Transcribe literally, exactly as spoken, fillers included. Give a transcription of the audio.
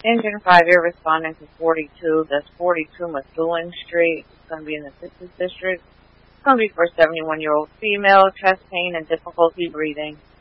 Engine five, you're responding to forty-two. That's forty-two Methuen Street. It's going to be in the Sixth District. It's going to be for a seventy-one-year-old female, chest pain and difficulty breathing.